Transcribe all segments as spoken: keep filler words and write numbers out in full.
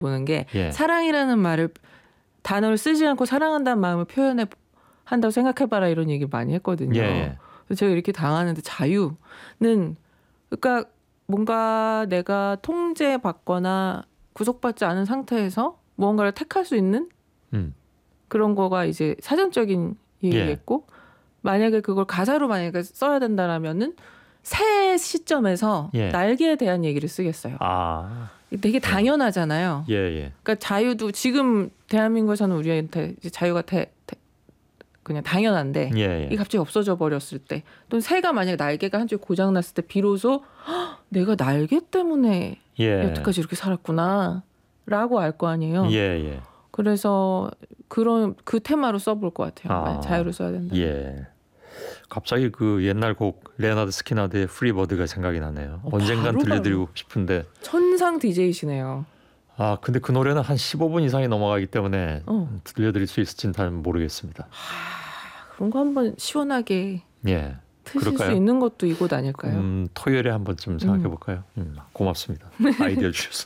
보는 게 예. 사랑이라는 말을 단어를 쓰지 않고 사랑한다는 마음을 표현해 한다고 생각해봐라 이런 얘기를 많이 했거든요. 예, 예. 그래서 제가 이렇게 당하는데 자유는 그러니까 뭔가 내가 통제받거나 구속받지 않은 상태에서 무언가를 택할 수 있는 음. 그런 거가 이제 사전적인 얘기겠고 예. 만약에 그걸 가사로 만약에 써야 된다라면은 새 시점에서 예. 날개에 대한 얘기를 쓰겠어요. 아. 되게 당연하잖아요. 예, 예. 그러니까 자유도 지금 대한민국에서는 우리한테 이제 자유가 태, 태, 그냥 당연한데 예, 예. 이게 갑자기 없어져 버렸을 때 또는 새가 만약에 날개가 한쪽에 고장났을 때 비로소 내가 날개 때문에 예. 여태까지 이렇게 살았구나 라고 알 거 아니에요. 예, 예. 그래서 그런 그 테마로 써볼 것 같아요. 아, 자유를 써야 된다. 예. 갑자기 그 옛날 곡 레나드 스키나드의 프리버드가 생각이 나네요. 어, 언젠간 바로 들려드리고 바로. 싶은데. 천상 디제이시네요. 아 근데 그 노래는 한 십오 분 이상이 넘어가기 때문에 어. 들려드릴 수 있을지는 잘 모르겠습니다. 하, 그런 거 한번 시원하게 예. 트실 그럴까요? 수 있는 것도 이곳 아닐까요? 음, 토요일에 한번 좀 생각해 볼까요? 음. 음, 고맙습니다. 아이디어 주셔서.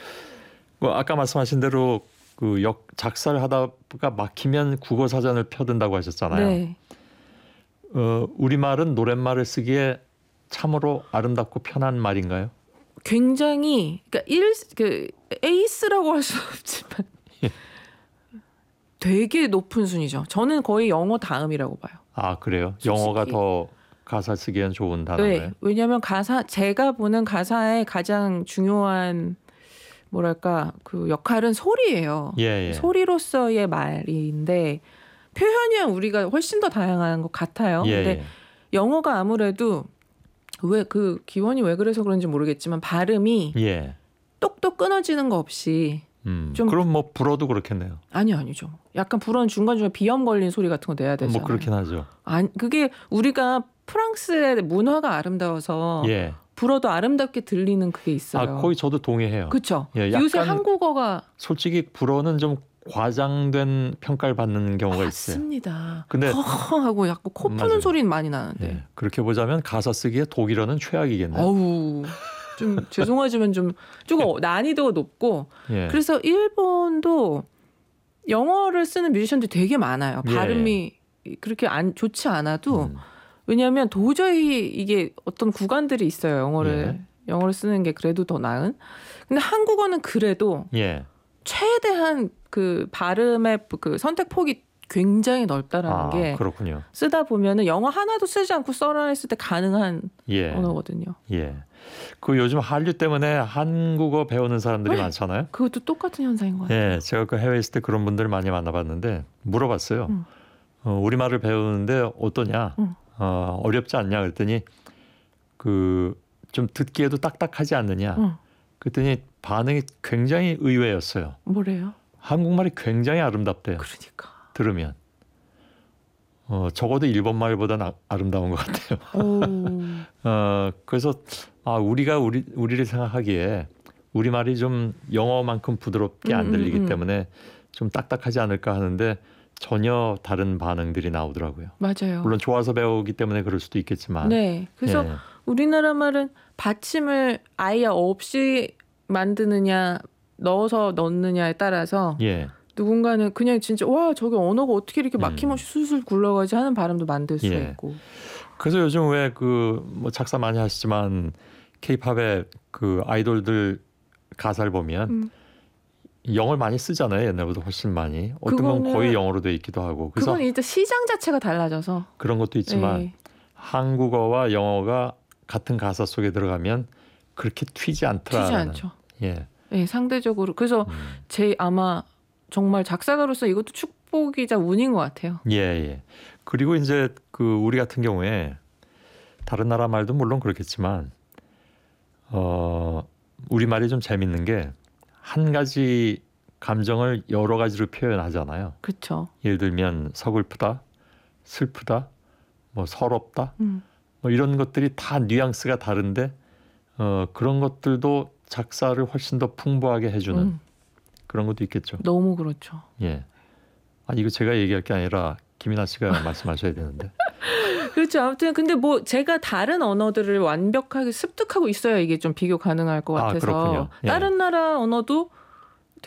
뭐 아까 말씀하신 대로 그 역 작사를 하다가 막히면 국어 사전을 펴든다고 하셨잖아요. 네. 어, 우리말은 노랫말을 쓰기에 참으로 아름답고 편한 말인가요? 굉장히 그러니까 일, 그 에이스라고 할 수 없지만 예. 되게 높은 순위죠. 저는 거의 영어 다음이라고 봐요. 아 그래요? 솔직히. 영어가 더 가사 쓰기엔 좋은 단어인가요? 네. 왜냐하면 가사 제가 보는 가사의 가장 중요한 뭐랄까 그 역할은 소리예요. 예, 예. 소리로서의 말인데 표현이 우리가 훨씬 더 다양한 것 같아요. 예, 근데 예. 영어가 아무래도 왜 그 기원이 왜 그래서 그런지 모르겠지만 발음이 예. 똑똑 끊어지는 거 없이 음, 좀 그럼 뭐 불어도 그렇겠네요. 아니 아니죠. 약간 불어는 중간중간 비염 걸린 소리 같은 거 내야 되잖아요. 뭐 그렇긴 하죠. 아니 그게 우리가 프랑스의 문화가 아름다워서 예. 불어도 아름답게 들리는 그게 있어요. 아, 거의 저도 동의해요. 그렇죠. 예, 요새 한국어가 솔직히 불어는 좀 과장된 평가를 받는 경우가 있어요. 맞습니다. 근데 하고 약간 코 푸는 맞아요. 소리는 많이 나는데. 예, 그렇게 보자면 가사 쓰기에 독일어는 최악이겠네요. 어우, 좀 죄송하지만 좀 조금 난이도가 높고. 예. 그래서 일본도 영어를 쓰는 뮤지션들이 되게 많아요. 발음이 예. 그렇게 안 좋지 않아도 음. 왜냐하면 도저히 이게 어떤 구간들이 있어요. 영어를 예. 영어를 쓰는 게 그래도 더 나은. 근데 한국어는 그래도 예. 최대한 그 발음의 그 선택 폭이 굉장히 넓다라는 아, 게 그렇군요. 쓰다 보면은 영어 하나도 쓰지 않고 써라 했을 때 가능한 예. 언어거든요. 예. 그 요즘 한류 때문에 한국어 배우는 사람들이 네. 많잖아요. 그것도 똑같은 현상인 것 같아요. 예, 제가 그 해외에 있을 때 그런 분들 많이 만나봤는데 물어봤어요. 음. 어, 우리말을 배우는데 어떠냐? 음. 어, 어렵지 않냐? 그랬더니 그 좀 듣기에도 딱딱하지 않느냐? 음. 그랬더니 반응이 굉장히 의외였어요. 뭐래요? 한국말이 굉장히 아름답대요. 그러니까. 들으면. 어, 적어도 일본말보다는 아름다운 것 같아요. 어, 그래서 아, 우리가 우리, 우리를 생각하기에 우리말이 좀 영어만큼 부드럽게 안 들리기 음, 음, 음. 때문에 좀 딱딱하지 않을까 하는데 전혀 다른 반응들이 나오더라고요. 맞아요. 물론 좋아서 배우기 때문에 그럴 수도 있겠지만. 네. 그래서 예. 우리나라 말은 받침을 아예 없이 만드느냐 넣어서 넣느냐에 따라서 예. 누군가는 그냥 진짜 와 저게 언어가 어떻게 이렇게 막힘없이 음. 술술 굴러가지 하는 발음도 만들 수 예. 있고. 그래서 요즘 왜 그 뭐 작사 많이 하시지만 K-팝의 그 아이돌들 가사를 보면 음. 영어를 많이 쓰잖아요. 옛날보다 훨씬 많이. 어떤 건 거의 영어로 돼 있기도 하고. 그래서 그건 일단 시장 자체가 달라져서. 그런 것도 있지만 네. 한국어와 영어가 같은 가사 속에 들어가면 그렇게 튀지 않더라. 튀지 않죠. 예. 네, 상대적으로. 그래서 음. 제 아마 정말 작사가로서 이것도 축복이자 운인 것 같아요. 예, 예. 그리고 이제 그 우리 같은 경우에 다른 나라 말도 물론 그렇겠지만 어, 우리 말이 좀 재밌는 게 한 가지 감정을 여러 가지로 표현하잖아요. 그렇죠. 예를 들면 서글프다, 슬프다, 뭐 서럽다, 음. 뭐 이런 것들이 다 뉘앙스가 다른데 어, 그런 것들도 작사를 훨씬 더 풍부하게 해주는 음. 그런 것도 있겠죠. 너무 그렇죠. 예. 아 이거 제가 얘기할 게 아니라 김이나 씨가 말씀하셔야 되는데. 그렇죠. 아무튼 근데 뭐 제가 다른 언어들을 완벽하게 습득하고 있어야 이게 좀 비교 가능할 것 같아서. 아, 그렇군요. 예. 다른 나라 언어도